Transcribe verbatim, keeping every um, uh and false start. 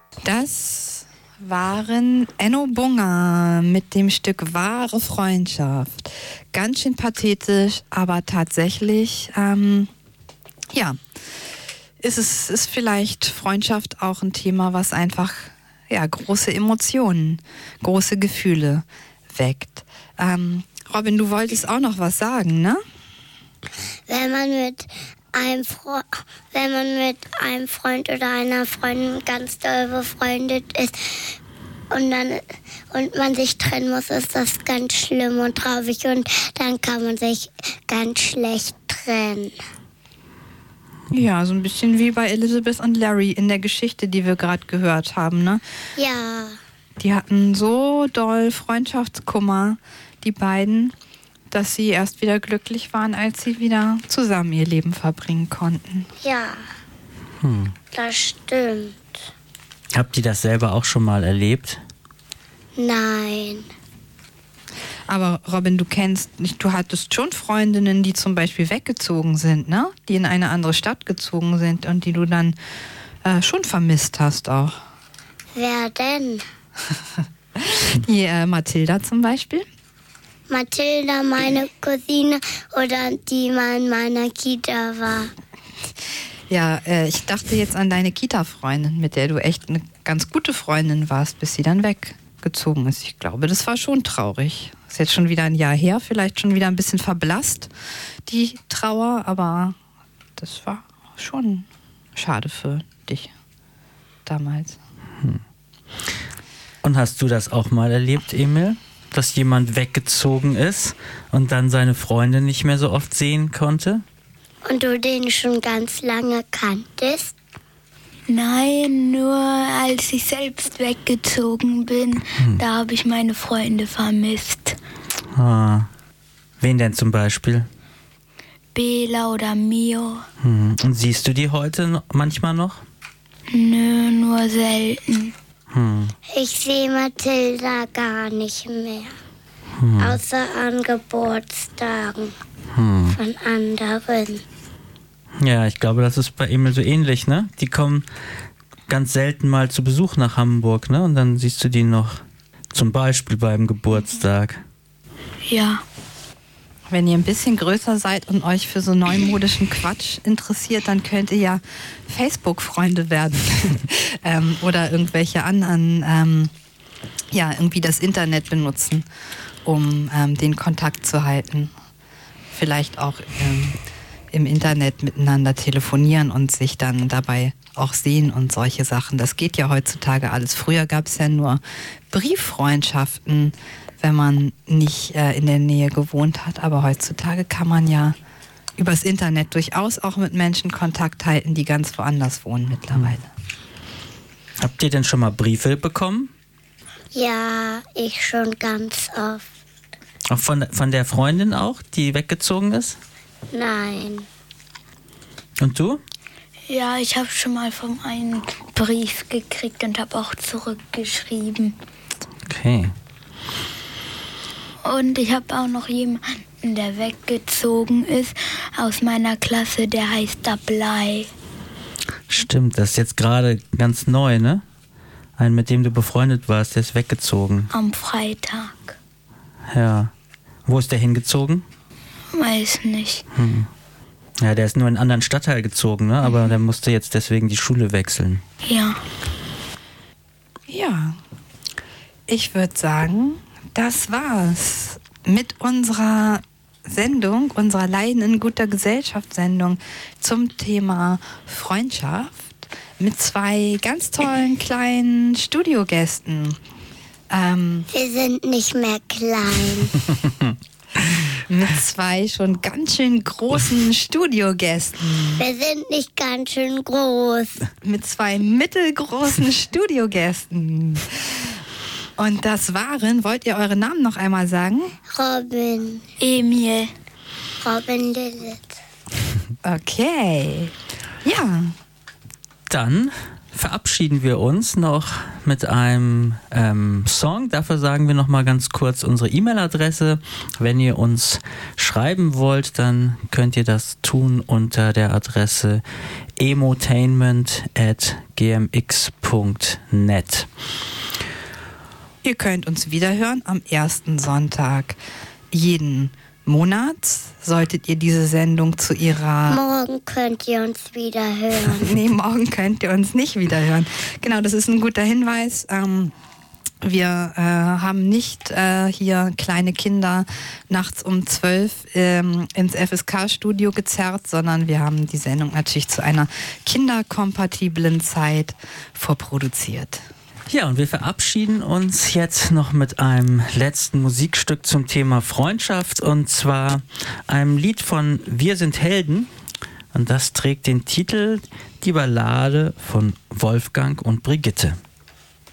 Das waren Enno Bunga mit dem Stück Wahre Freundschaft. Ganz schön pathetisch, aber tatsächlich, ähm, ja, ist es ist vielleicht Freundschaft auch ein Thema, was einfach ja große Emotionen, große Gefühle weckt. Ähm, Robin, du wolltest auch noch was sagen, ne? Wenn man mit einem Fre- wenn man mit einem Freund oder einer Freundin ganz doll befreundet ist und dann und man sich trennen muss, ist das ganz schlimm und traurig und dann kann man sich ganz schlecht trennen. Ja, so ein bisschen wie bei Elizabeth und Larry in der Geschichte, die wir gerade gehört haben, ne? Ja. Die hatten so doll Freundschaftskummer, die beiden, dass sie erst wieder glücklich waren, als sie wieder zusammen ihr Leben verbringen konnten. Ja, Hm. das stimmt. Habt ihr das selber auch schon mal erlebt? Nein. Aber Robin, du kennst, du hattest schon Freundinnen, die zum Beispiel weggezogen sind, ne? Die in eine andere Stadt gezogen sind und die du dann äh, schon vermisst hast auch. Wer denn? Die äh, Mathilda zum Beispiel. Mathilda, meine Cousine oder die mal in meiner Kita war. Ja, äh, ich dachte jetzt an deine Kita-Freundin, mit der du echt eine ganz gute Freundin warst, bis sie dann weggezogen ist. Ich glaube, das war schon traurig. Ist jetzt schon wieder ein Jahr her, vielleicht schon wieder ein bisschen verblasst, die Trauer, aber das war schon schade für dich damals. Hm. Und hast du das auch mal erlebt, Emil? Dass jemand weggezogen ist und dann seine Freunde nicht mehr so oft sehen konnte? Und du den schon ganz lange kanntest? Nein, nur als ich selbst weggezogen bin, hm. da habe ich meine Freunde vermisst. Ah. Wen denn zum Beispiel? Bela oder Mio. Hm. Und siehst du die heute no- manchmal noch? Nö, nur selten. Hm. Ich sehe Mathilda gar nicht mehr. Hm. Außer an Geburtstagen Hm. von anderen. Ja, ich glaube, das ist bei Emil so ähnlich, ne? Die kommen ganz selten mal zu Besuch nach Hamburg, ne? Und dann siehst du die noch zum Beispiel beim Geburtstag. Ja. Wenn ihr ein bisschen größer seid und euch für so neumodischen Quatsch interessiert, dann könnt ihr ja Facebook-Freunde werden ähm, oder irgendwelche anderen, ähm, ja, irgendwie das Internet benutzen, um ähm, den Kontakt zu halten. Vielleicht auch ähm, im Internet miteinander telefonieren und sich dann dabei auch sehen und solche Sachen. Das geht ja heutzutage alles. Früher gab es ja nur Brieffreundschaften, wenn man nicht äh, in der Nähe gewohnt hat. Aber heutzutage kann man ja übers Internet durchaus auch mit Menschen Kontakt halten, die ganz woanders wohnen mittlerweile. Habt ihr denn schon mal Briefe bekommen? Ja, ich schon ganz oft. Auch von, von der Freundin auch, die weggezogen ist? Nein. Und du? Ja, ich habe schon mal von einem Brief gekriegt und habe auch zurückgeschrieben. Okay. Und ich habe auch noch jemanden, der weggezogen ist aus meiner Klasse, der heißt Ablai. Stimmt, das ist jetzt gerade ganz neu, ne? Ein, mit dem du befreundet warst, der ist weggezogen. Am Freitag. Ja. Wo ist der hingezogen? Weiß nicht. Hm. Ja, der ist nur in einen anderen Stadtteil gezogen, ne? Aber der musste jetzt deswegen die Schule wechseln. Ja. Ja. Ich würde sagen, das war's mit unserer Sendung, unserer Leiden in guter Gesellschaft-Sendung zum Thema Freundschaft mit zwei ganz tollen kleinen Studiogästen. Ähm, Wir sind nicht mehr klein. mit zwei schon ganz schön großen Studiogästen. Wir sind nicht ganz schön groß. Mit zwei mittelgroßen Studiogästen. Und das waren, wollt ihr eure Namen noch einmal sagen? Robin. Emil. Robin Lilith. Okay. Ja. Dann verabschieden wir uns noch mit einem ähm, Song. Dafür sagen wir nochmal ganz kurz unsere E-Mail-Adresse. Wenn ihr uns schreiben wollt, dann könnt ihr das tun unter der Adresse emotainment at g m x punkt net. Ihr könnt uns wiederhören am ersten Sonntag jeden Monat. Solltet ihr diese Sendung zu ihrer... Morgen könnt ihr uns wieder hören. Nee, morgen könnt ihr uns nicht wieder hören. Genau, das ist ein guter Hinweis. Ähm, wir äh, haben nicht äh, hier kleine Kinder nachts um zwölf ähm, ins F S K-Studio gezerrt, sondern wir haben die Sendung natürlich zu einer kinderkompatiblen Zeit vorproduziert. Ja, und wir verabschieden uns jetzt noch mit einem letzten Musikstück zum Thema Freundschaft, und zwar einem Lied von Wir sind Helden, und das trägt den Titel Die Ballade von Wolfgang und Brigitte.